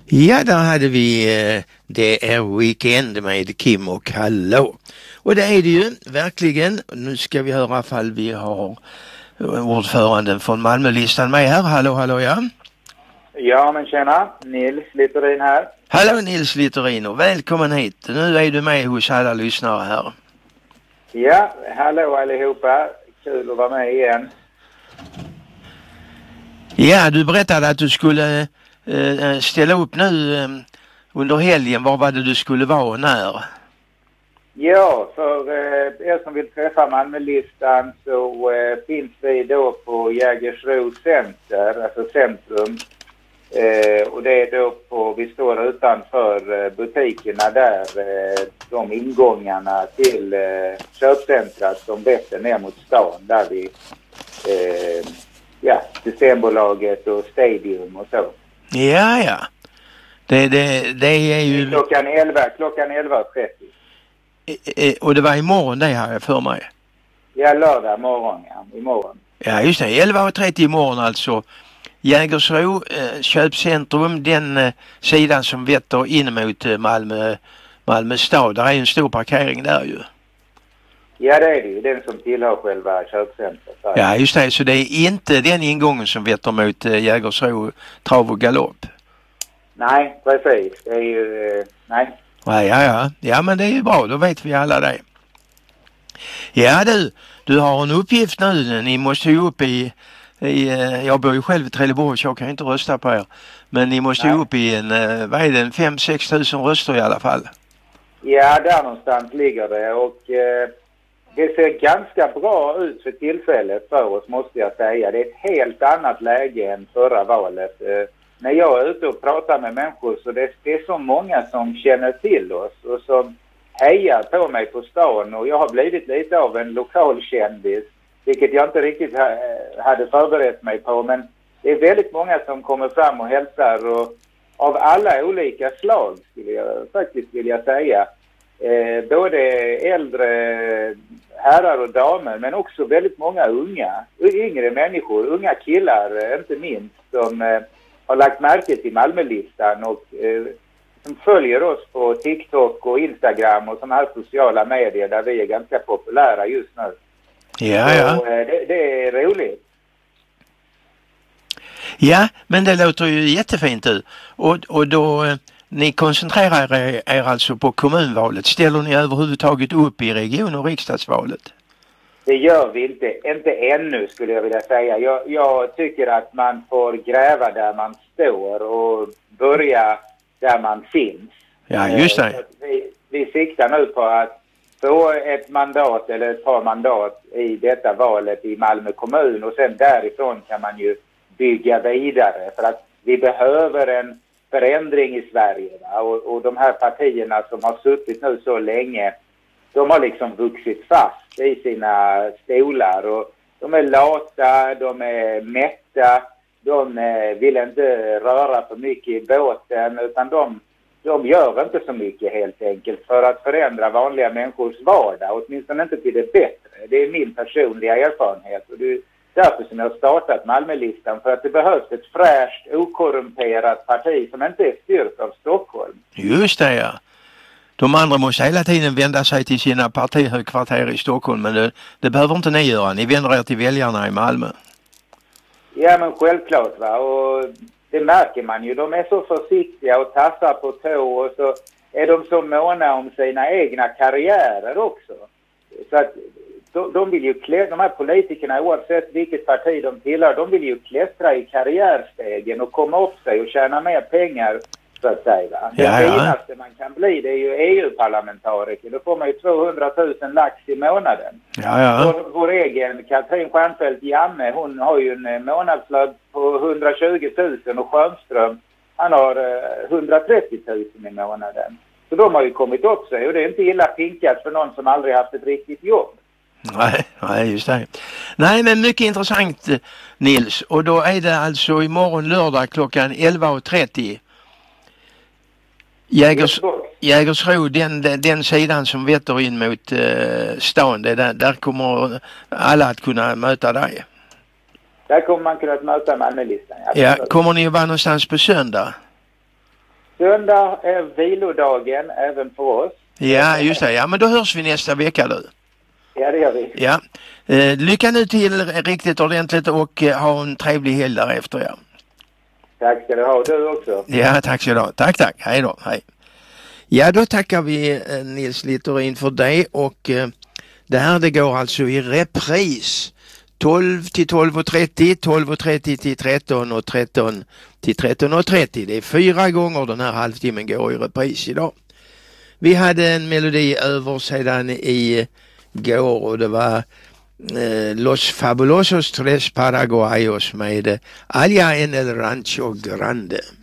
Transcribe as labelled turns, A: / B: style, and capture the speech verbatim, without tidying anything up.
A: Ja, där hade vi eh, det är weekend med Kim och Hallå. Och det är det ju verkligen. Nu ska vi höra ifall vi har ordföranden från Malmölistan med här. Hallå, hallå, ja.
B: Ja, men tjena. Nils Littorin här.
A: Hallå Nils Littorin och välkommen hit. Nu är du med hos alla lyssnare här.
B: Ja, hallå allihopa. Kul att vara med igen.
A: Ja, du berättade att du skulle eh, ställa upp nu eh, under helgen. Var var det du skulle vara och när?
B: Ja, för eh, er som vill träffa Malmölistan så eh, finns vi då på Jägersro Center, alltså centrum. Eh, och det är då på, vi står utanför eh, butikerna där, eh, de ingångarna till eh, köpcentrat som vetter ner mot stan där vi, eh, ja, Systembolaget och Stadium och så.
A: Ja, ja. Det, det, det är ju...
B: Klockan elva, klockan elva trettio.
A: Eh, och det var imorgon det här för mig.
B: Ja, lördag morgon, ja, imorgon.
A: Ja, just det. elva trettio imorgon alltså. Jägersro eh, köpcentrum, den eh, sidan som vetter in mot eh, Malmö, Malmö stad. Där är en stor parkering där ju.
B: Ja, det är det ju. Den som tillhör själva köpcentret.
A: Ja, just det. Så det är inte den ingången som vetter mot eh, Jägersro trav och galopp.
B: Nej, precis. Det är ju... Eh, nej.
A: Ja, ja, ja. Ja, men det är ju bra. Då vet vi alla det. Ja, du. Du har en uppgift nu. Ni måste ju upp i... I, jag bor ju själv i Trelleborg så jag kan inte rösta på er. Men ni måste ju upp i en, vad är det, en fem sex tusen röster i alla fall.
B: Ja, där någonstans ligger det och eh, det ser ganska bra ut för tillfället för oss måste jag säga. Det är ett helt annat läge än förra valet. Eh, när jag är ute och pratar med människor så det, det är så många som känner till oss och som hejar på mig på stan och jag har blivit lite av en lokal kändis. Vilket jag inte riktigt ha, hade förberett mig på. Men det är väldigt många som kommer fram och hälsar. Och av alla olika slag skulle jag faktiskt vilja säga. Eh, både äldre herrar och damer. Men också väldigt många unga. Yngre människor. Unga killar inte minst. Som eh, har lagt märke till Malmölistan. Och eh, som följer oss på TikTok och Instagram. Och sådana här sociala medier. Där vi är ganska populära just nu.
A: Ja, ja.
B: Så, det, det är roligt.
A: Ja, men det låter ju jättefint ut. Och, och då, ni koncentrerar er, er alltså på kommunvalet. Ställer ni överhuvudtaget upp i region- och riksdagsvalet?
B: Det gör vi inte. Inte ännu skulle jag vilja säga. Jag, jag tycker att man får gräva där man står och börja där man finns.
A: Ja, just det.
B: Vi, vi siktar nu på att få ett mandat eller ett par mandat i detta valet i Malmö kommun och sen därifrån kan man ju bygga vidare för att vi behöver en förändring i Sverige va? Och, och de här partierna som har suttit nu så länge de har liksom vuxit fast i sina stolar och de är lata, de är mätta, de vill inte röra för mycket i båten utan de De gör inte så mycket helt enkelt för att förändra vanliga människors vardag, åtminstone inte till det bättre. Det är min personliga erfarenhet och det är därför som jag har startat Malmölistan för att det behövs ett fräscht, okorrumperat parti som inte är styrt av Stockholm.
A: Just det, ja. De andra måste hela tiden vända sig till sina partihögkvarter i Stockholm men det, det behöver inte ni göra. Ni vänder er till väljarna i Malmö.
B: Ja men självklart va och... Det märker man ju. De är så försiktiga och tassar på tå och så är de så måna om sina egna karriärer också. Så att de, de vill ju klä, de här politikerna oavsett vilket parti de tillhör, de vill ju klättra i karriärstegen och komma upp sig och tjäna mer pengar så att säga. Det
A: ja, ja.
B: finaste man kan bli det är ju E U-parlamentariker. Då får man ju tvåhundratusen lax i månaden.
A: Ja, ja.
B: Vår, vår egen Katrin Stjernfeldt Jamme, hon har ju en månadslön på hundratjugo tusen och Sjöström, han har eh, hundratrettio tusen i månaden. Så de har ju kommit upp sig och det är inte illa pinkat för någon som aldrig haft ett riktigt jobb.
A: Nej, nej, just det. Nej, men mycket intressant Nils. Och då är det alltså imorgon lördag klockan elva trettio. Jägers, Jägersro, den, den, den sidan som vetter in mot eh, stan, det där, där kommer alla att kunna möta dig.
B: Där kommer man kunna möta Malmölistan.
A: Ja, kommer ni att vara någonstans på söndag?
B: Söndag är vilodagen även för oss.
A: Ja, just det. Ja, men då hörs vi nästa vecka du.
B: Ja, det gör vi.
A: Ja. Eh, lycka nu till riktigt ordentligt och eh, ha en trevlig helg därefter, ja.
B: Tack ska du ha, du också.
A: Ja, tack så du ha. Tack, tack. Hej då. Hej. Ja, då tackar vi eh, Nils Littorin för det och eh, det här det går alltså i repris. tolv till tolv och trettio, tolv och trettio till tretton och tretton till tretton och trettio. Det är fyra gånger den här halvtimmen går i repris idag. Vi hade en melodi över sedan i går och det var eh, Los Fabulosos Tres Paraguayos med Allá en el Rancho Grande.